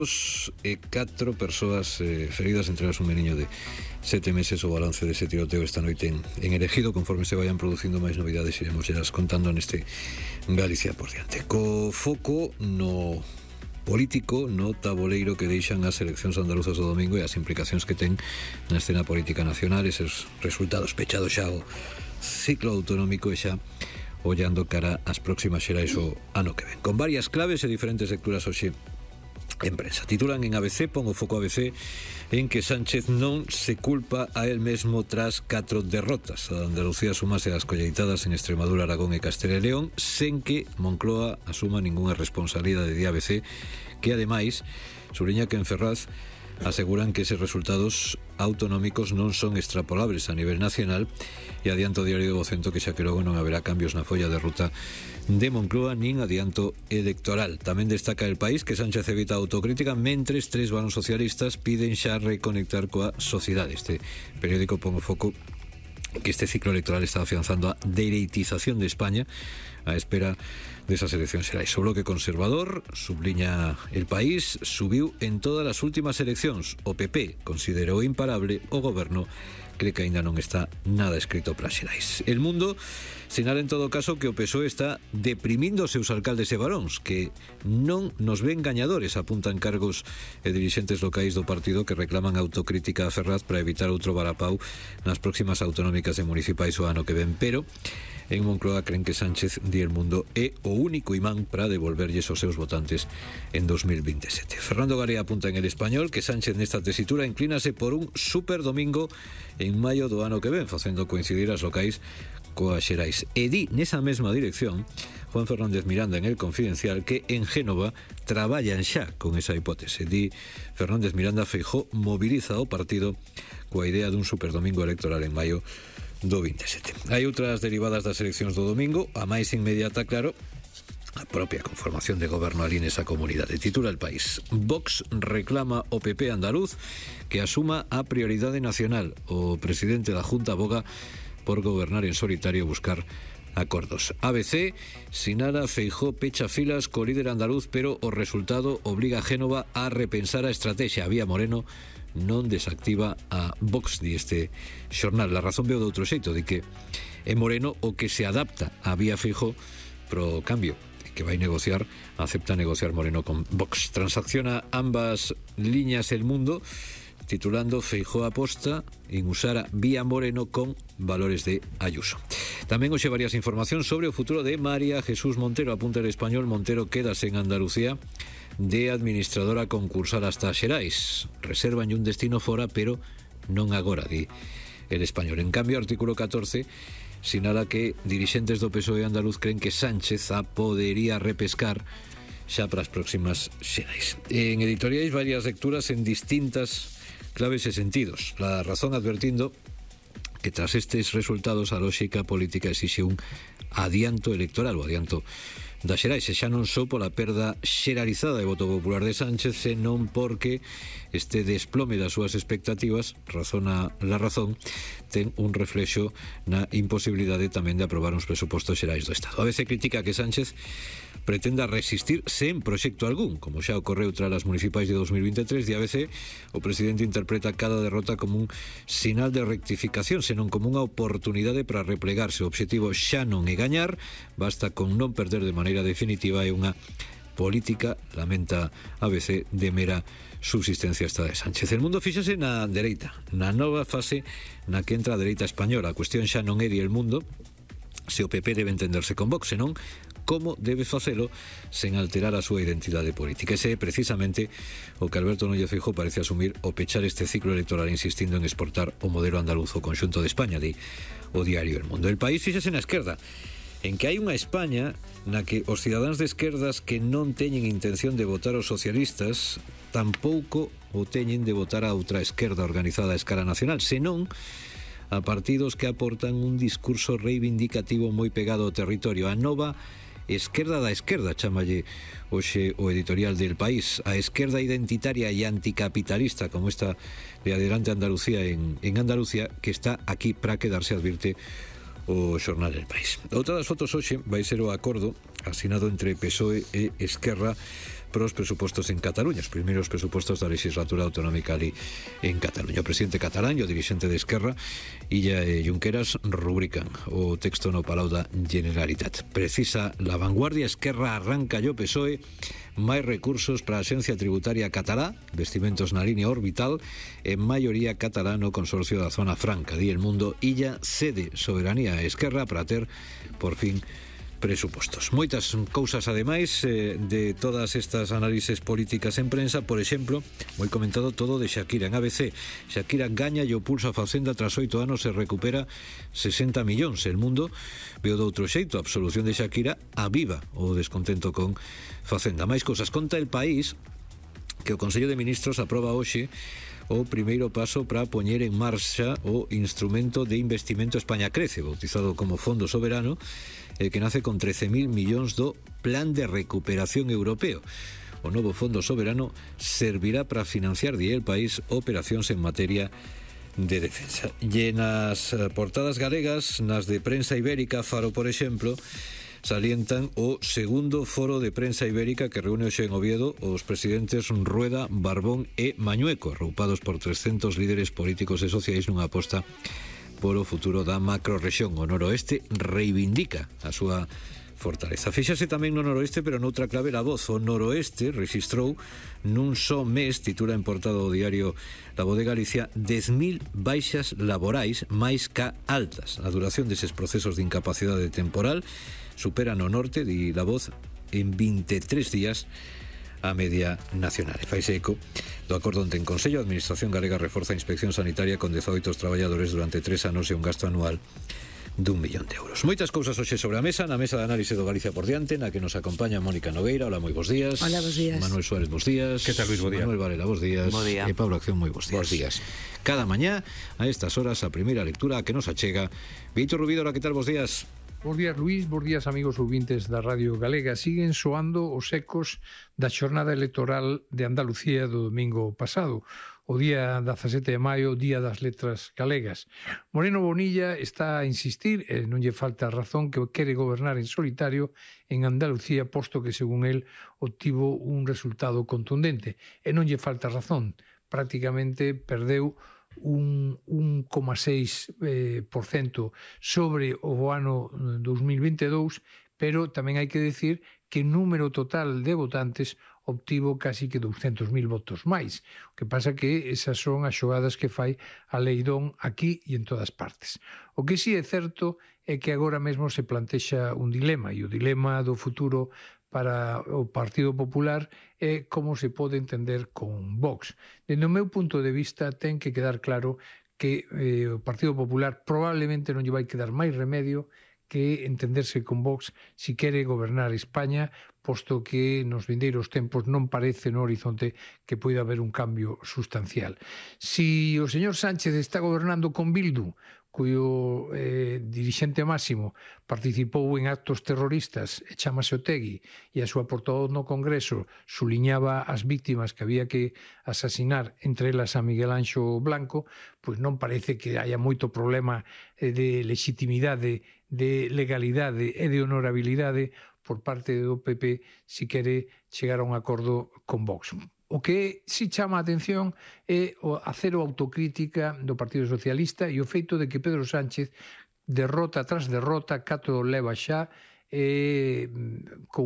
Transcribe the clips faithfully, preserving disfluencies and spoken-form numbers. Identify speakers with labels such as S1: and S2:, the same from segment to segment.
S1: e catro persoas eh, feridas, entre elas un meniño de sete meses. O balance dese tiroteo esta noite en, en Eregido. Conforme se vayan producindo máis novidades, iremos elas contando neste Galicia por diante. Co foco no político, no taboleiro que deixan as eleccións andaluzas do domingo e as implicacións que ten na escena política nacional, eses resultados pechados xa o ciclo autonómico e xa ollando cara ás próximas xerais o ano que ven, con varias claves e diferentes lecturas hoxe en prensa. Titulan en A B C, pon o foco A B C en que Sánchez non se culpa a él mesmo tras catro derrotas. A Andalucía sumase ás colleitadas en Extremadura, Aragón e Castela e León, sen que Moncloa asuma ningunha responsabilidade de A B C, que ademais subliña que en Ferraz aseguran que eses resultados autonómicos non son extrapolables a nivel nacional, e adianto o Diario do Vocento que xa que logo non haberá cambios na folla de ruta de Moncloa nin adianto electoral. Tamén destaca El País que Sánchez evita autocrítica mentres tres vanos socialistas piden xa reconectar coa sociedade. Este periódico pon o foco que este ciclo electoral está afianzando a dereitización de España a espera desas eleccións xerais. O Bloque Conservador, subliña El País, subiu en todas as últimas eleccións. O P P considerou imparable, o goberno cree que aínda non está nada escrito para xerais. El Mundo sinala en todo caso que o P S O E está deprimindo os seus alcaldes e baróns, que non nos ven gañadores, apuntan cargos e dirixentes locais do partido que reclaman autocrítica a Ferraz para evitar outro varapau nas próximas autonómicas e municipais o ano que ven. Pero en Moncloa creen que Sánchez, di El Mundo, é o único imán para devolverlles os seus votantes en dos mil veintisiete. Fernando Garea apunta en El Español que Sánchez nesta tesitura inclínase por un super domingo en maio do ano que ven, facendo coincidir as locais coas xerais. E di nesa mesma dirección Juan Fernández Miranda en El Confidencial que en Génova traballan xa con esa hipótese. Di Fernández Miranda, Feijóo moviliza o partido coa idea dun superdomingo electoral en maio do veintisiete. Hai outras derivadas das eleccións do domingo, a máis inmediata, claro, a propia conformación de goberno ali nesa comunidade. Titula El País: Vox reclama o P P andaluz que asuma a prioridade nacional. O presidente da Junta aboga por gobernar en solitario e buscar acordos. A B C sinala Feijóo pecha filas co líder andaluz, pero o resultado obliga a Génova a repensar a estrategia. Vía Moreno non desactiva a Vox, di este xornal. La Razón veo de outro xeito, di que é Moreno o que se adapta a Vía Feijóo pro cambio que vai negociar, acepta negociar Moreno con Vox. Transacciona ambas liñas El Mundo titulando Feijóo aposta en usar a Vía Moreno con valores de Ayuso. Tamén hoxe varias informacións sobre o futuro de María Jesús Montero. Apunta El Español: Montero quedase en Andalucía de administradora concursal hasta xerais. Reservan un destino fora, pero non agora, di El Español. En cambio, artículo catorce sinala que dirixentes do P S O E andaluz creen que Sánchez a podería repescar xa para as próximas xerais. En editoriais varias lecturas en distintas claves e sentidos. La Razón advertindo que tras estes resultados a lógica política exixe un adianto electoral, o adianto da xerais, e xa non só pola perda xeralizada de voto popular de Sánchez, senón porque este desplome das súas expectativas, razona La Razón, ten un reflexo na imposibilidade tamén de aprobar uns presupostos xerais do Estado. A veces critica que Sánchez pretenda resistir sen proxecto algún, como xa ocorreu tras as municipais de dos mil veintitrés, e a veces o presidente interpreta cada derrota como un sinal de rectificación, senón como unha oportunidade para replegarse. O obxectivo xa non é gañar, basta con non perder de maneira definitiva, e unha política, lamenta A B C, de mera subsistencia esta de Sánchez. El Mundo fíxase na dereita, na nova fase na que entra a dereita española. A cuestión xa non é, di El Mundo, se o P P debe entenderse con Vox, senón como debe facelo sen alterar a súa identidade política. Ese é precisamente o que Alberto Núñez Feijóo parece asumir ao pechar este ciclo electoral, insistindo en exportar o modelo andaluz ao conxunto de España, di o Diario El Mundo. El País fíxase na esquerda, en que hai unha España na que os cidadáns de esquerdas que non teñen intención de votar aos socialistas tampouco o teñen de votar a outra esquerda organizada a escala nacional, senón a partidos que aportan un discurso reivindicativo moi pegado ao territorio. A nova esquerda da esquerda, chámalle hoxe o editorial del País, a esquerda identitaria e anticapitalista, como esta de Adelante Andalucía en, en Andalucía, que está aquí para quedarse, advirte o xornal El País. Outra das fotos hoxe vai ser o acordo asinado entre P S O E e Esquerra pros presupostos en Cataluña, os primeiros presupostos da legislatura autonómica ali en Cataluña. O presidente catalán e o dirixente de Esquerra, Illa e Junqueras, rubrican o texto no Palau da Generalitat. Precisa La Vanguardia: Esquerra arranca yo P S O E máis recursos para a Axencia Tributaria Catalá, vestimentos na línea orbital, en maioría catalá no consorcio da Zona Franca. Di El Mundo: Illa cede soberanía a Esquerra para ter, por fin, presupostos. Moitas cousas ademais eh, de todas estas análises políticas en prensa. Por exemplo, moi comentado todo de Shakira en A B C. Shakira gaña e o pulso a Facenda tras oito anos e recupera sesenta millóns. El Mundo veo de outro xeito: a absolución de Shakira aviva o descontento con Facenda. Máis cousas. Conta El País que o Consello de Ministros aproba hoxe o primeiro paso para poñer en marcha o instrumento de investimento España Crece, bautizado como Fondo Soberano, eh, que nace con trece mil millóns do Plan de Recuperación Europeo. O novo Fondo Soberano servirá para financiar, di El País, operacións en materia de defensa. E nas portadas galegas, nas de prensa ibérica, Faro, por exemplo, salientan o segundo foro de prensa ibérica que reúne hoxe en Oviedo os presidentes Rueda, Barbón e Mañueco, arroupados por trescentos líderes políticos e sociais nunha aposta polo futuro da macrorrexión. O noroeste reivindica a súa fortaleza. Fíxase tamén no noroeste, pero noutra clave. La Voz: o noroeste rexistrou nun só mes, titula en portada o diario La Voz de Galicia, dez mil baixas laborais máis ca altas. A duración deses procesos de incapacidade temporal supera no norte, di La Voz, en vinte e tres días a media nacional. E faise eco do acordo onte en Consello. A Administración galega reforza a inspección sanitaria con dezoito traballadores durante tres anos e un gasto anual dun millón de euros. Moitas cousas hoxe sobre a mesa, na mesa de análise do Galicia por diante, na que nos acompaña Mónica Nogueira. Hola, moi bons días.
S2: Hola, bons días.
S1: Manuel Suárez, bons días.
S3: Que tal, Luis? Bo día.
S1: Manuel Varela, bons días.
S3: Bo día.
S1: E Pablo Acción, moi bons días.
S3: Bons días.
S1: Cada mañá, a estas horas, a primeira lectura que nos achega Víctor Rubídora. Que tal, bons días?
S4: Bos días, Luís, bos días, amigos ouvintes da Radio Galega. Siguen soando os ecos da xornada electoral de Andalucía do domingo pasado, o día dezasete de maio, Día das Letras Galegas. Moreno Bonilla está a insistir, e non lle falta razón, que quere gobernar en solitario en Andalucía, posto que, según el, obtivo un resultado contundente. E non lle falta razón. Prácticamente perdeu un un coma seis por cento sobre o ano dos mil vinte e dous, pero tamén hai que decir que o número total de votantes obtivo casi que douscentos mil votos máis. O que pasa que esas son as xogadas que fai a Leidón aquí e en todas partes. O que sí é certo é que agora mesmo se plantexa un dilema, e o dilema do futuro para o Partido Popular é como se pode entender con Vox. Dende o meu punto de vista, ten que quedar claro que eh, o Partido Popular probablemente non lle vai quedar máis remedio que entenderse con Vox si quere gobernar España, posto que nos vindeiros tempos non parece no horizonte que poida haber un cambio sustancial. Si o señor Sánchez está gobernando con Bildu, cuyo eh, dirixente máximo participou en actos terroristas e chamase Otegui, e a súa portavoz no Congreso suliñaba as víctimas que había que asasinar, entre elas a Miguel Anxo Blanco, pois non parece que haya moito problema eh, de legitimidade, de legalidade e de honorabilidade por parte do P P si quere chegar a un acordo con Vox. O que si chama a atención é a cero autocrítica do Partido Socialista e o feito de que Pedro Sánchez, derrota tras derrota, catro leva xa, eh, con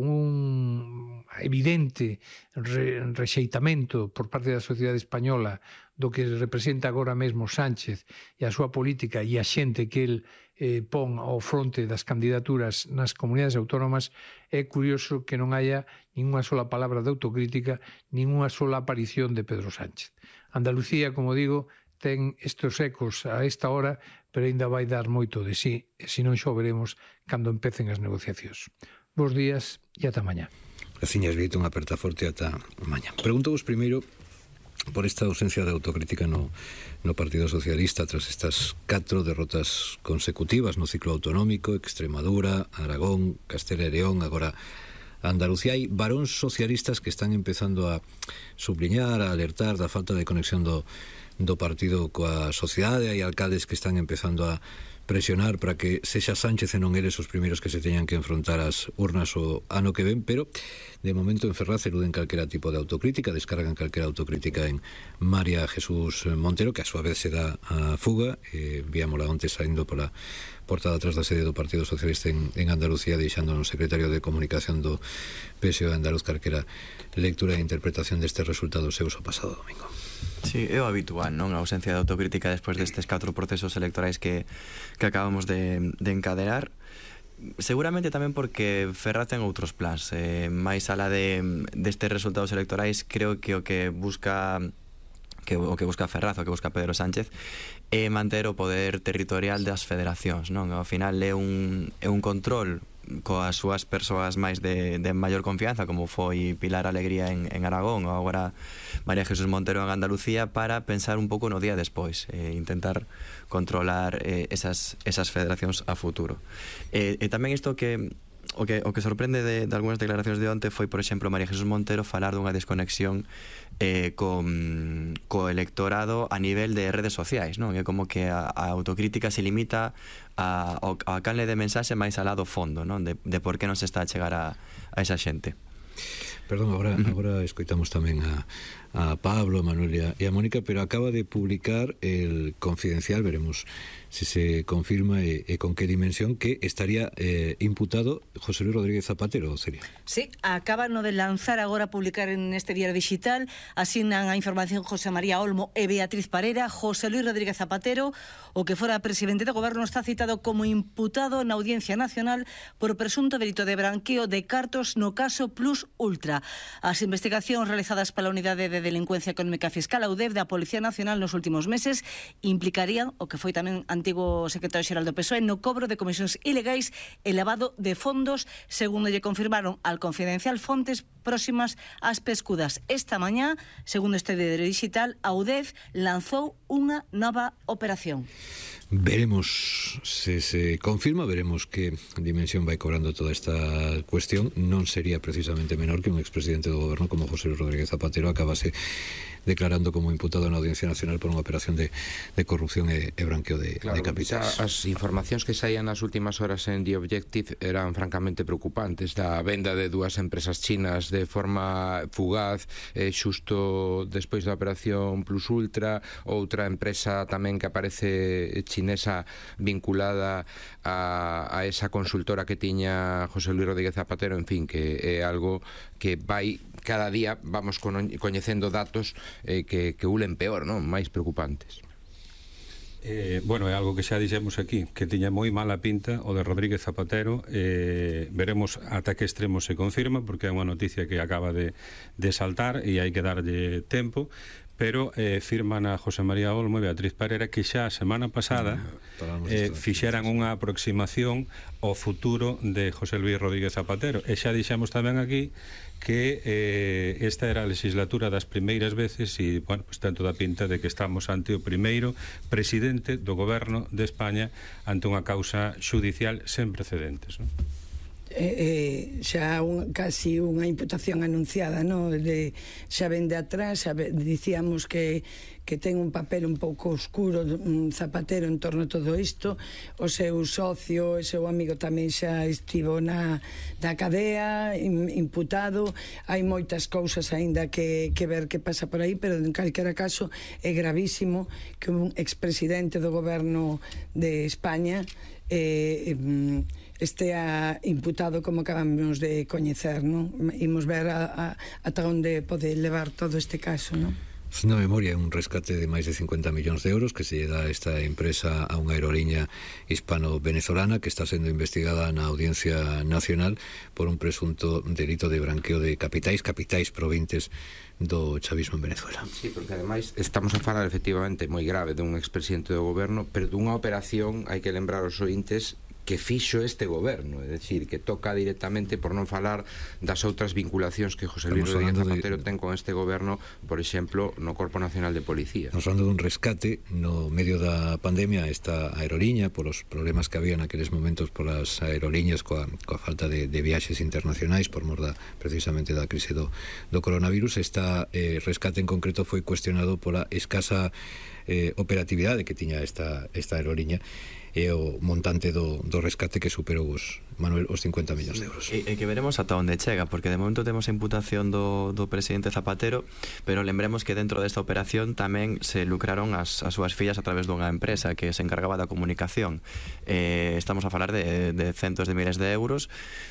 S4: un evidente re, rexeitamento por parte da sociedade española do que representa agora mesmo Sánchez e a súa política e a xente que el eh, pon ao fronte das candidaturas nas comunidades autónomas. É curioso que non haya ninguna sola palabra de autocrítica, ninguna sola aparición de Pedro Sánchez. Andalucía, como digo, ten estes ecos a esta hora, pero ainda vai dar moito de sí, e se non xo veremos cando empecen as negociacións. Bos días e ata mañá.
S1: Graciñas, Vito, unha aperta forte ata mañá. Pregunto-vos primeiro por esta ausencia de autocrítica no, no Partido Socialista tras estas catro derrotas consecutivas no ciclo autonómico: Extremadura, Aragón, Castela e León, agora Andalucía. Hai varóns socialistas que están empezando a subliñar, a alertar da falta de conexión do do partido coa sociedade. Hai alcaldes que están empezando a presionar para que sexa Sánchez e non eles os primeiros que se teñan que enfrontar ás urnas o ano que ven, pero de momento en Ferraz eluden calquera tipo de autocrítica, descargan calquera autocrítica en María Jesús Montero, que a súa vez se dá a fuga. eh, Víamola onte saindo pola portada atrás da sede do Partido Socialista en, en Andalucía, deixando no secretario de Comunicación do P S O de Andaluz calquera lectura e interpretación destes resultados seus o pasado domingo.
S2: Sí, é o habitual, non? A ausencia de autocrítica despois destes catro procesos electorais que, que acabamos de, de encadenar. Seguramente tamén porque Ferraz ten outros plans. Eh, máis alá de, destes resultados electorais, creo que o que busca que o que busca Ferraz, o que busca Pedro Sánchez, é manter o poder territorial das federacións, non? Ao final é un, é un control coas súas persoas máis de, de maior confianza, como foi Pilar Alegría en, en Aragón ou agora María Jesús Montero en Andalucía, para pensar un pouco no día despois, eh, intentar controlar eh, esas, esas federacións a futuro. E eh, eh, tamén isto que O que, o que sorprende de, de algunhas declaracións de onte foi, por exemplo, María Jesús Montero falar dunha desconexión eh, con, co electorado a nivel de redes sociais, non? É como que a, a autocrítica se limita a, a canle de mensaxe máis alá do fondo, non? De, de por que non se está a chegar a, a esa xente.
S1: Perdón, agora, agora escoitamos tamén a, a Pablo, a Manuel e a Mónica, pero acaba de publicar el Confidencial, veremos se se confirma e, e con que dimensión, que estaría eh, imputado José Luis Rodríguez Zapatero, sería?
S3: Sí, acaban de lanzar agora a publicar en este diario digital, asignan a información José María Olmo e Beatriz Parera. José Luis Rodríguez Zapatero, o que fora presidente do goberno, está citado como imputado na Audiencia Nacional por presunto delito de branqueo de cartos no caso Plus Ultra. As investigacións realizadas pola Unidade de Delincuencia Económica Fiscal, a U D E F, da Policía Nacional nos últimos meses implicarían o que foi tamén antigo secretario xeral do P S O E no cobro de comisións ilegais e lavado de fondos, segundo lle confirmaron al Confidencial fontes próximas ás pescudas. Esta mañá, segundo este diario digital, a U D E F lanzou unha nova operación.
S1: Veremos se se confirma, veremos que dimensión vai cobrando toda esta cuestión. Non sería precisamente menor que un expresidente do goberno como José Luis Rodríguez Zapatero acabase declarando como imputado na Audiencia Nacional por unha operación de, de corrupción e, e branqueo de,
S5: claro,
S1: de capitais.
S5: As informacións que saían nas últimas horas en The Objective eran francamente preocupantes, da venda de dúas empresas chinas de forma fugaz, eh, xusto despois da operación Plus Ultra, outra empresa tamén que aparece chinesa vinculada a, a esa consultora que tiña José Luis Rodríguez Zapatero, en fin, que é algo que vai cada día vamos coñecendo datos eh, que, que ulen peor, non? Máis preocupantes.
S6: Eh, bueno, é algo que xa dixemos aquí, que tiña moi mala pinta o de Rodríguez Zapatero. eh, Veremos ata que extremo se confirma, porque é unha noticia que acaba de, de saltar e hai que darlle tempo. Pero eh, firman a José María Olmo e Beatriz Parera que xa a semana pasada eh, fixeran unha aproximación ao futuro de José Luis Rodríguez Zapatero. E xa dixemos tamén aquí que eh, esta era a legislatura das primeiras veces e, bueno, pues, tanto da pinta de que estamos ante o primeiro presidente do goberno de España ante unha causa judicial sen precedentes, non?
S7: Eh, xa un, casi unha imputación anunciada, no? De, xa ven de atrás, xa ve, dicíamos que, que ten un papel un pouco oscuro, un Zapatero en torno a todo isto. O seu socio, o seu amigo tamén xa estivo na, na cadea, imputado. Hai moitas cousas aínda que, que ver que pasa por aí, pero en calquera caso é gravísimo que un expresidente do goberno de España eh, eh, estea imputado como acabamos de coñecer, non? Imos ver a, a, ata onde pode levar todo este caso, non?
S1: Na memoria é un rescate de máis de cincuenta millóns de euros que se lle dá a esta empresa a unha aerolínea hispano-venezolana que está sendo investigada na Audiencia Nacional por un presunto delito de branqueo de capitais, capitais provintes do chavismo en Venezuela.
S5: Sí, porque ademais estamos a falar efectivamente moi grave dun expresidente do goberno, pero dunha operación, hai que lembrar aos ointes, que fixo este goberno, é dicir, que toca directamente, por non falar das outras vinculacións que José Luis Rodríguez Zapatero de... ten con este goberno, por exemplo, no Corpo Nacional de Policía.
S1: Nos falando dun rescate no medio da pandemia, esta aeroliña, polos problemas que había naqueles momentos polas aeroliñas coa, coa falta de, de viaxes internacionais por mor da, precisamente da crise do, do coronavirus. Esta eh, rescate en concreto foi cuestionado pola escasa eh, operatividade que tiña esta, esta aeroliña e o montante do, do rescate que superou os, Manuel, os cincuenta millóns de euros.
S2: E, e que veremos ata onde chega, porque de momento temos a imputación do, do presidente Zapatero, pero lembremos que dentro desta operación tamén se lucraron as, as súas fillas a través dunha empresa que se encargaba da comunicación. Eh, estamos a falar de, de centos de miles de euros.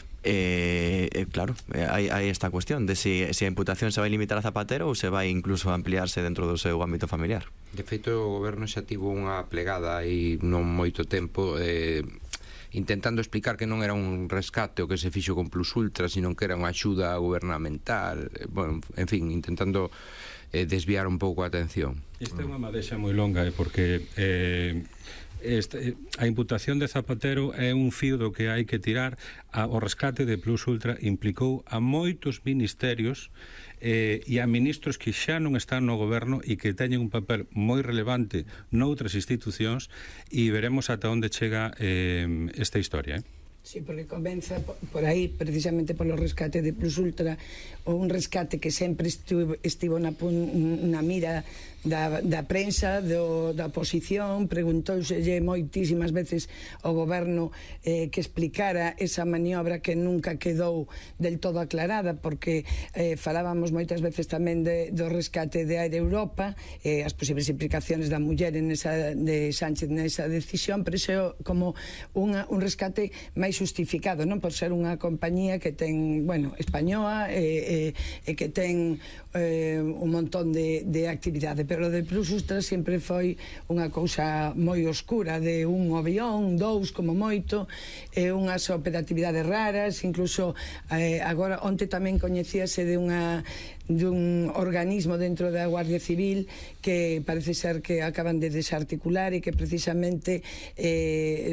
S2: Eh, eh, claro, eh, hai, hai esta cuestión de si, si a imputación se vai limitar a Zapatero ou se vai incluso ampliarse dentro do seu ámbito familiar.
S5: De feito, o goberno xa tivo unha plegada aí non moito tempo eh, intentando explicar que non era un rescate o que se fixo con Plus Ultra, sino que era unha axuda gubernamental, eh, bueno, en fin, intentando eh, desviar un pouco a atención.
S6: Esta é unha madexa moi longa, eh, porque eh, Este, a imputación de Zapatero é un fío do que hai que tirar. A, o rescate de Plus Ultra implicou a moitos ministerios eh, e a ministros que xa non están no goberno e que teñen un papel moi relevante noutras institucións, e veremos ata onde chega eh, esta historia, eh?
S7: Sí, porque comeza por aí, precisamente polo rescate de Plus Ultra, ou un rescate que sempre estivo, estivo na, na mira da, da prensa, do, da oposición. Preguntouselle moitísimas veces ao goberno eh, que explicara esa maniobra que nunca quedou del todo aclarada, porque eh, falábamos moitas veces tamén de, do rescate de Air Europa, eh, as posibles implicaciones da muller en esa, de Sánchez nesa decisión, pero iso como unha, un rescate máis justificado, non, por ser unha compañía que ten, bueno, española e, e, e que ten eh, un montón de, de actividade, pero de Plus Ultra sempre foi unha cousa moi oscura, de un avión, dous como moito, e unhas operatividades raras. Incluso eh, agora onte tamén coñecíase de unha dun organismo dentro da Guardia Civil que parece ser que acaban de desarticular e que precisamente eh,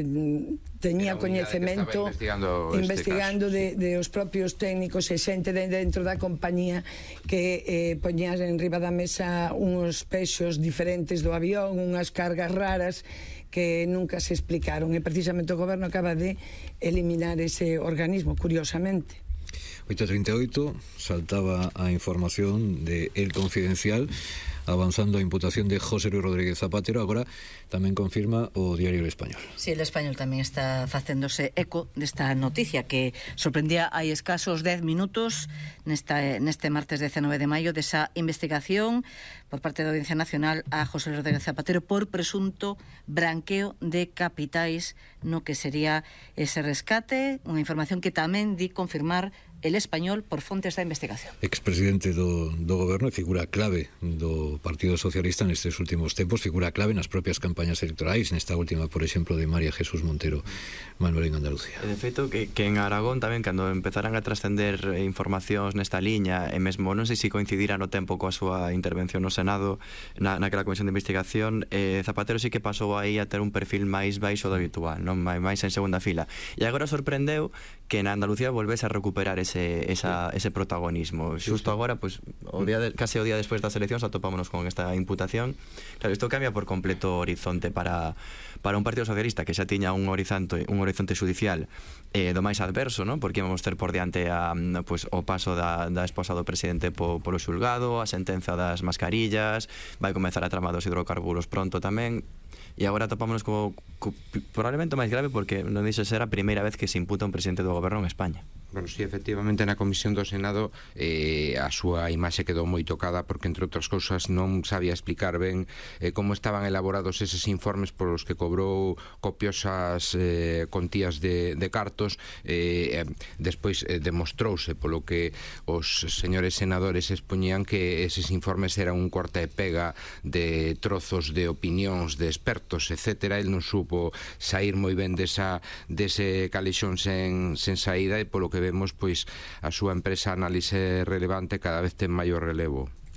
S7: teñía coñecemento
S5: investigando,
S7: investigando
S5: este
S7: de, de os propios técnicos e xente de dentro da compañía que eh, poñían en riba da mesa uns pexos diferentes do avión, unhas cargas raras que nunca se explicaron, e precisamente o goberno acaba de eliminar ese organismo, curiosamente.
S1: oito e trinta e oito, saltaba a información de El Confidencial avanzando a imputación de José Luis Rodríguez Zapatero. Agora tamén confirma o diario El Español.
S3: Sí, El Español tamén está facéndose eco desta noticia que sorprendía hai escasos dez minutos nesta, neste martes dezenove de maio, desa investigación por parte da Audiencia Nacional a José Luis Rodríguez Zapatero por presunto branqueo de capitais no que sería ese rescate, unha información que tamén di confirmar El Español por fontes da investigación.
S1: Expresidente do, do goberno e figura clave do Partido Socialista nestes últimos tempos, figura clave nas propias campañas electorais, nesta última, por exemplo, de María Jesús Montero Manuel en Andalucía.
S2: De feito, que, que en Aragón tamén, cando empezaran a trascender informacións nesta liña, e mesmo non sei se coincidira no tempo coa súa intervención no Senado na, naquela comisión de investigación, eh, Zapatero sí que pasou aí a ter un perfil máis baixo do habitual, non máis en segunda fila, e agora sorprendeu que na Andalucía volvese a recuperar ese, esa, ese protagonismo. Xusto agora, pues, o día de, case o día despois das eleccións atopámonos con esta imputación. Claro, isto cambia por completo o horizonte para, para un Partido Socialista que xa tiña un horizonte, un horizonte judicial eh, do máis adverso, ¿no? Porque íbamos ter por diante a, pues, o paso da, da esposa do presidente po, polo xulgado, a sentenza das mascarillas, vai comezar a trama dos hidrocarburos pronto tamén. E agora topámonos co, co probablemente o máis grave, porque non dixo ser a primeira vez que se imputa un presidente do goberno en España.
S5: Bueno, sí, efectivamente, na Comisión do Senado eh, a súa imaxe quedou moi tocada porque, entre outras cousas, non sabía explicar ben eh, como estaban elaborados eses informes por os que cobrou copiosas eh, contías de, de cartos. Eh, eh, despois eh, demostrouse polo que os señores senadores expoñían que eses informes eran un corta e pega de trozos de opinións de expertos, etcétera. El non supo sair moi ben desa, dese calexón sen, sen saída, e polo que vemos, pois a súa empresa Análise Relevante cada vez ten maior relevo.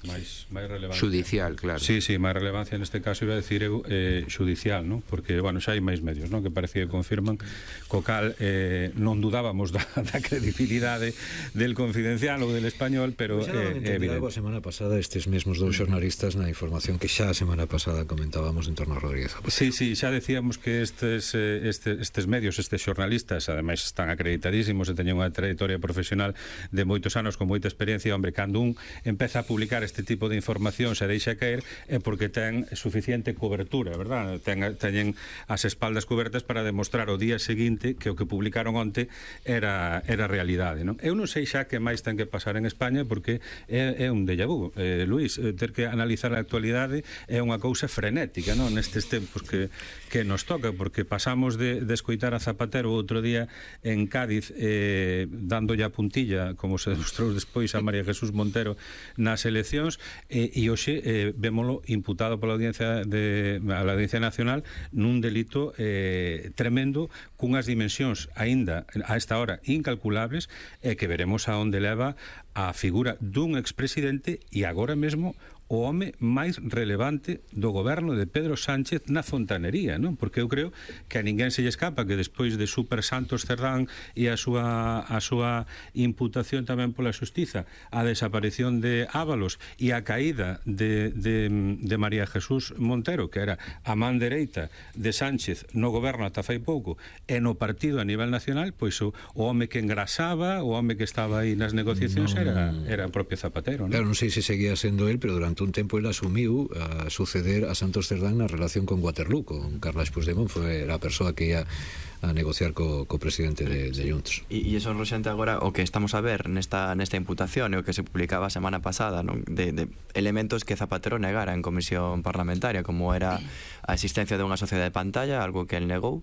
S6: máis, máis relevancia.
S5: Judicial, claro.
S6: Sí, sí, máis relevancia neste caso, iba a decir eu, eh, judicial, ¿no? Porque, bueno, xa hai máis medios, ¿no? Que parece que confirman, co cal eh, non dudábamos da, da credibilidade del Confidencial ou del Español, pero
S1: Pois
S6: é eh, evidente.
S1: A semana pasada estes mesmos dous xornalistas na información que xa a semana pasada comentábamos en torno a Rodríguez Zapatero.
S6: Sí, sí, xa decíamos que estes, eh, este, estes medios, estes xornalistas, ademais están acreditadísimos e teñen unha trayectoria profesional de moitos anos con moita experiencia. Hombre, cando un empeza a publicar este tipo de información se deixa caer é porque ten suficiente cobertura, verdad? Ten, teñen as espaldas cobertas para demostrar o día seguinte que o que publicaron onte era, era realidade, non? Eu non sei xa que máis ten que pasar en España porque é, é un déjà vu, eh, Luís, eh, ter que analizar a actualidade é unha cousa frenética, non? Nestes tempos que, que nos toca, porque pasamos de, de escoitar a Zapatero outro día en Cádiz eh, dándolle a puntilla, como se demostrou despois a María Jesús Montero nas eleccións, eh, e hoxe eh, vémolo imputado pola Audiencia de, a la Audiencia Nacional nun delito eh, tremendo, cunhas dimensións aínda a esta hora incalculables, e eh, que veremos a onde leva a figura dun expresidente e agora mesmo o home máis relevante do goberno de Pedro Sánchez na fontanería, non? Porque eu creo que a ninguén se lle escapa que despois de Super Santos Cerdán e a súa a súa imputación tamén pola xustiza, a desaparición de Ábalos e a caída de, de, de María Jesús Montero, que era a man dereita de Sánchez no goberno ata fai pouco e no partido a nivel nacional, pois o, o home que engrasaba, o home que estaba aí nas negociacións no, era, era o propio Zapatero, non?
S1: Claro, non sei se seguía sendo el, pero durante un tempo ele asumiu a suceder a Santos Cerdán na relación con Waterloo, con Carles Puigdemont, foi a persoa que ia a negociar co, co presidente de, de Junts.
S2: E, e iso, Roxante, agora o que estamos a ver nesta, nesta imputación e o que se publicaba a semana pasada, non? De, de elementos que Zapatero negara en comisión parlamentaria, como era a existencia de unha sociedade de pantalla, algo que el negou,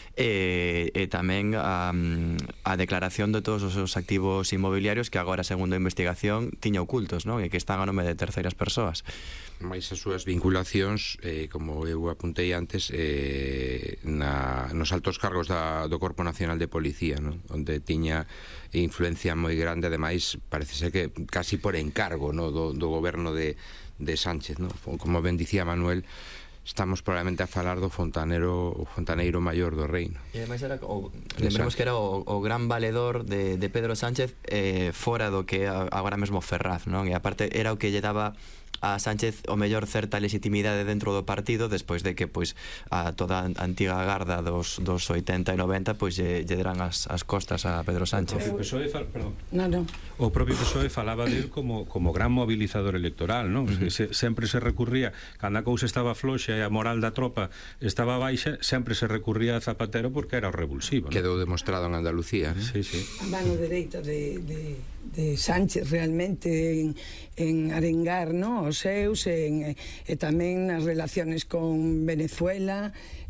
S2: e, e tamén a, a declaración de todos os seus activos inmobiliarios que agora, segundo a investigación, tiña ocultos, non? E que están a nome de terceiras persoas.
S5: Mais as súas vinculacións, eh, como eu apuntei antes, eh, na, nos altos cargos da, do Corpo Nacional de Policía, non? Onde tiña influencia moi grande, ademais parece ser que casi por encargo, non? Do, do goberno de, de Sánchez, non? Como ben dicía Manuel, estamos probablemente a falar do fontanero o fontaneiro maior do reino.
S2: E ademais era o, lembremos que era o, o gran valedor de, de Pedro Sánchez eh, fora do que agora mesmo Ferraz, non? E aparte era o que lle daba a Sánchez o mellor certa legitimidade dentro do partido despois de que pois a toda a antiga garda dos, dos oitenta e noventa pois lle, lle deran as, as costas a Pedro Sánchez.
S6: O propio P S O E, fal, perdón.
S7: No, no.
S6: O propio P S O E falaba del como, como gran mobilizador electoral, non? Uh-huh. Se, sempre se recurría, cando a cousa estaba floxa e a moral da tropa estaba baixa, sempre se recurría a Zapatero porque era o revulsivo, non?
S5: Quedou demostrado en Andalucía, ¿no?
S6: Sí, sí.
S7: A mano dereita de, de, de Sánchez realmente en, en arengar, ¿no? Os seus en, e tamén nas relaciones con Venezuela.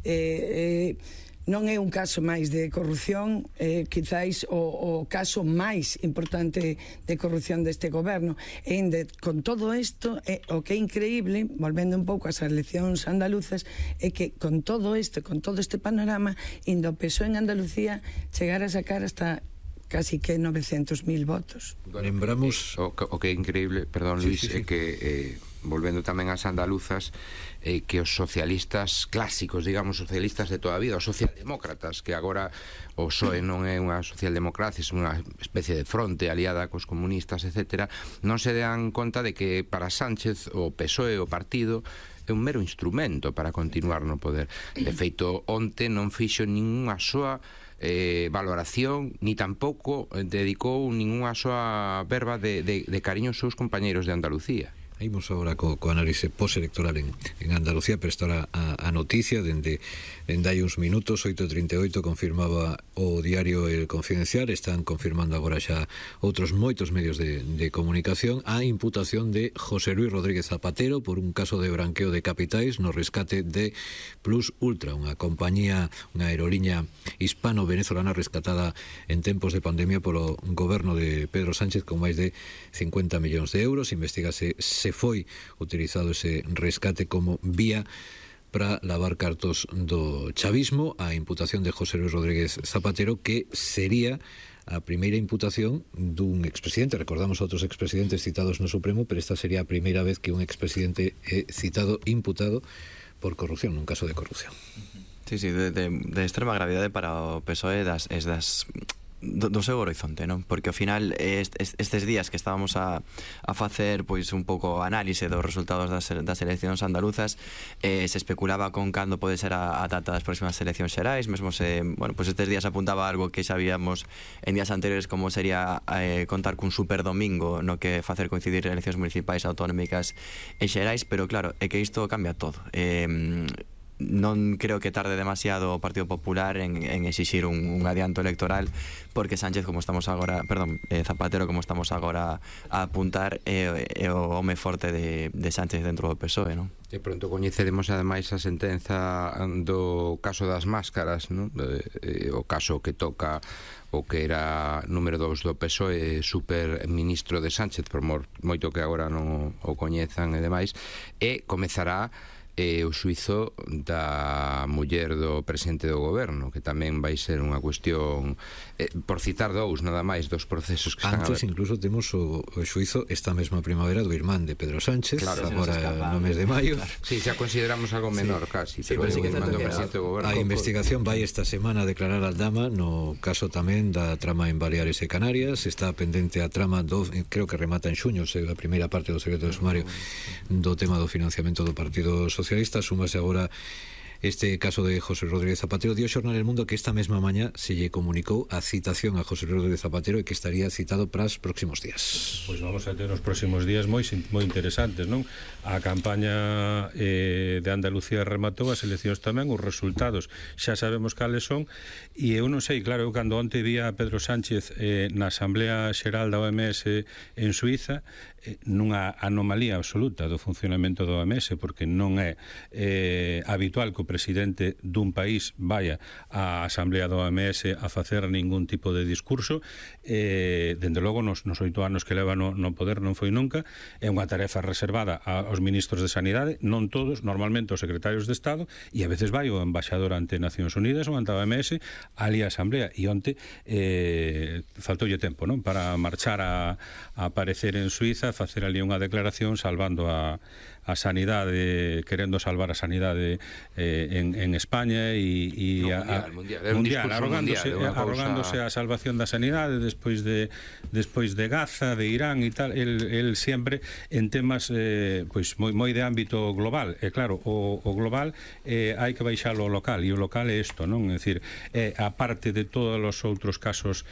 S7: eh, eh, non é un caso máis de corrupción, eh, quizáis o, o caso máis importante de corrupción deste goberno. E inde, con todo isto, eh, o que é increíble, volvendo un pouco ás eleccións andaluzas, é que con todo isto, con todo este panorama, indo o P S O E en Andalucía chegar a sacar hasta casi que novecientos mil votos.
S1: Lembramos
S5: o, o que é increíble, perdón, Luis, sí, sí, sí. É que eh, volvendo tamén ás andaluzas, eh, que os socialistas clásicos, digamos, socialistas de toda a vida, os socialdemócratas, que agora o P S O E non é unha socialdemocracia, é unha especie de fronte aliada cos comunistas, etcétera, non se dan conta de que para Sánchez o P S O E, o partido, é un mero instrumento para continuar no poder. De feito, onte non fixo ninguna soa eh, valoración, ni tampouco dedicou ninguna soa verba de, de, de cariño aos seus compañeiros de Andalucía.
S1: Imos agora co, co análise postelectoral en, en Andalucía, pero esta a, a noticia dende, dende hai uns minutos, oito e trinta e oito, confirmaba o diario El Confidencial, están confirmando agora xa outros moitos medios de, de comunicación, a imputación de José Luis Rodríguez Zapatero por un caso de branqueo de capitais no rescate de Plus Ultra, unha compañía, unha aeroliña hispano-venezolana rescatada en tempos de pandemia polo goberno de Pedro Sánchez con máis de cincuenta millóns de euros. Investígase se foi utilizado ese rescate como vía para lavar cartos do chavismo, a imputación de José Luis Rodríguez Zapatero, que sería a primeira imputación dun expresidente. Recordamos outros expresidentes citados no Supremo, pero esta sería a primeira vez que un expresidente é citado, imputado por corrupción, nun caso de corrupción.
S2: Sí, sí, de, de, de extrema gravidade para o P S O E das, es das do, do seu horizonte, non? Porque ao final est, est, estes días que estábamos a, a facer pois un pouco análise dos resultados das, das eleccións andaluzas, eh, se especulaba con cando pode ser a, a data das próximas eleccións xerais, mesmo se, bueno, pois estes días apuntaba algo que sabíamos en días anteriores, como sería eh, contar cun super domingo no que facer coincidir eleccións municipais, autonómicas e xerais, pero claro, é que isto cambia todo. Eh, non creo que tarde demasiado o Partido Popular en, en exixir un, un adianto electoral, porque Sánchez, como estamos agora, perdón, eh, Zapatero, como estamos agora a apuntar, é, é o home forte de, de Sánchez dentro do P S O E, non?
S5: E pronto coñeceremos ademais a sentenza do caso das máscaras, non? E, o caso que toca o que era número dous do P S O E, super ministro de Sánchez, por moito que agora non o coñezan e demais, e comezará e o xuizo da muller do presidente do goberno, que tamén vai ser unha cuestión, eh, por citar dous nada máis, dos procesos que están
S1: antes
S5: a ver.
S1: Incluso temos o, o xuizo esta mesma primavera do irmán de Pedro Sánchez,
S5: claro,
S1: agora no mes de maio.
S5: Claro. Sí, xa consideramos algo menor, sí, casi,
S2: sí,
S5: pero,
S2: pero sí
S5: o
S2: que
S5: irmán do
S2: que
S5: presidente do goberno.
S1: A investigación vai esta semana a declarar Aldama no caso tamén da trama en Baleares e Canarias. Está pendente a trama do, creo que remata en xuño, se a primeira parte do secreto de sumario do tema do financiamento do Partido Socialista. Súmase agora este caso de José Rodríguez Zapatero. Dio Xornal El Mundo que esta mesma mañá se lle comunicou a citación a José Rodríguez Zapatero e que estaría citado para os próximos días.
S6: Pois vamos a ter os próximos días moi moi interesantes, non? A campaña eh, de Andalucía rematou, as eleccións tamén, os resultados xa sabemos cales son, e eu non sei, claro, eu cando onte vi a Pedro Sánchez eh, na Asamblea Xeral da O M S en Suiza, eh, nunha anomalía absoluta do funcionamento da O M S, porque non é eh, habitual que o presidente dun país vaya á Asamblea da O M S a facer ningún tipo de discurso. Eh, dende logo, nos, nos oito anos que leva no, no poder non foi nunca. É unha tarefa reservada aos ministros de Sanidade, non todos, normalmente os secretarios de Estado, e a veces vai o embaixador ante Nacións Unidas ou ante a O M S ali a Asamblea, e onte eh, faltoulle tempo, non, para marchar a, a aparecer en Suiza, facer ali unha declaración salvando a a sanidade, querendo salvar a sanidade eh, en, en España e, e
S5: no,
S6: a,
S5: mundial, mundial,
S6: mundial arrogándose,
S5: mundial,
S6: arrogándose a salvación da sanidade despois de despois de Gaza, de Irán e tal. El, el sempre en temas eh, pois moi, moi de ámbito global. E claro, o, o global eh, hai que baixalo ao local, e o local é isto, non? É dicir, é a parte de todos os outros casos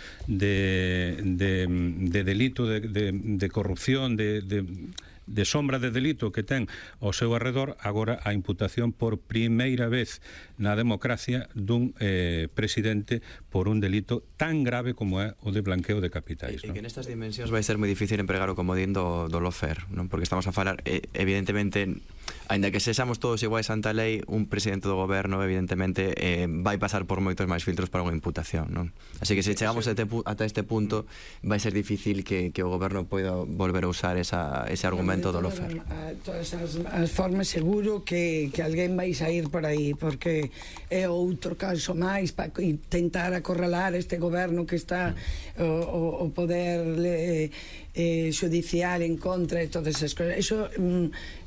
S6: de, de, de delito, de, de, de corrupción, de, de de sombra de delito que ten ao seu arredor, agora a imputación por primeira vez na democracia dun eh, presidente por un delito tan grave como é o de blanqueo de capitais.
S2: E, e que nestas dimensións vai ser moi difícil empregar o comodín do, do lawfare, non? Porque estamos a falar, eh, evidentemente, aínda que sexamos todos iguais ante a lei, un presidente do goberno, evidentemente, eh, vai pasar por moitos máis filtros para unha imputación, non? Así que se chegamos ata este punto, vai ser difícil que, que o goberno poida volver a usar esa, ese argumento do lawfare.
S7: Todas as, as formas, seguro que, que alguén vai sair por aí, porque é outro caso máis para intentar acorralar este goberno que está o, o, o poder eh, eh, judicial en contra de todas esas cousas. Eso mm,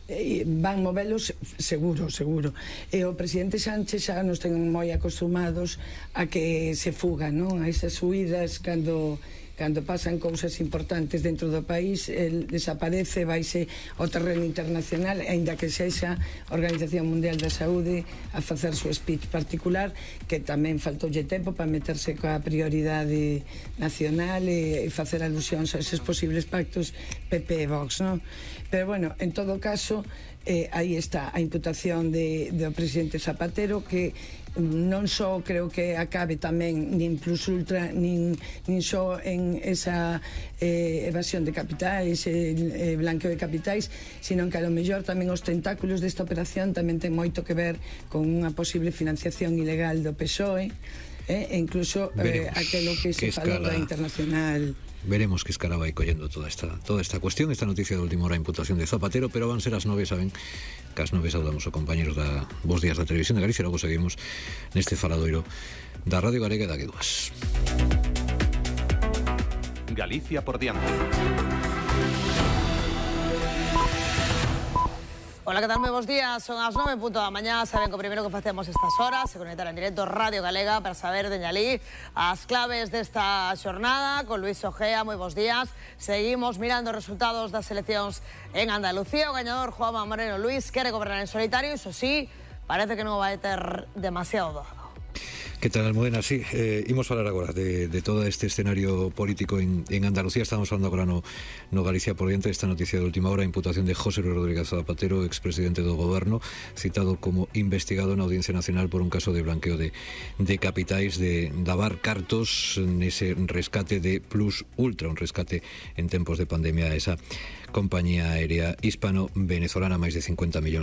S7: van movelos seguro, seguro. E o presidente Sánchez xa nos ten moi acostumados a que se fuga, non? A esas huidas cando cando pasan cousas importantes dentro do país, el desaparece, vaise ao terreno internacional, aínda que sexa a Organización Mundial da Saúde a facer seu speech particular, que tamén faltoulle tempo para meterse coa prioridade nacional e, e facer alusións a eses posibles pactos P P e Vox, non? Pero bueno, en todo caso, eh, aí está a imputación de, do presidente Zapatero, que non só creo que acabe tamén nin plus ultra nin, nin só en esa eh, evasión de capitais, eh, blanqueo de capitais, sino que a lo mellor tamén os tentáculos desta operación tamén ten moito que ver con unha posible financiación ilegal do P S O E, eh, e incluso eh, aquelo que se falou da internacional.
S1: Veremos que escala vai collendo toda esta, toda esta cuestión, esta noticia de última hora, imputación de Zapatero, pero van ser as nove, saben que as nove saudamos a compañeros da Bos Días da Televisión de Galicia, logo seguimos neste faladoiro da Radio Galega da que dúas.
S8: Galicia por diante.
S9: Hola, que tal? Moi bons días. Son as nove en punto da mañá. Saben que o primeiro que facemos estas horas é conectar en directo Radio Galega para saber de Ñalí as claves desta xornada con Luis Ojea. Moi bons días. Seguimos mirando os resultados das eleccións en Andalucía. O gañador, Juanma Moreno Luis, quere gobernar en solitario. Iso sí, parece que non vai ter demasiado doado.
S1: Que tal, Almudena? Sí, eh, imos falar agora de, de todo este escenario político en, en Andalucía. Estamos falando agora no, no Galicia por diante esta noticia de última hora, imputación de José Luis Rodríguez Zapatero, expresidente do goberno, citado como investigado na Audiencia Nacional por un caso de blanqueo de, de capitais, de davar cartos nese rescate de Plus Ultra, un rescate en tempos de pandemia a esa compañía aérea hispano-venezolana, máis de cincuenta millóns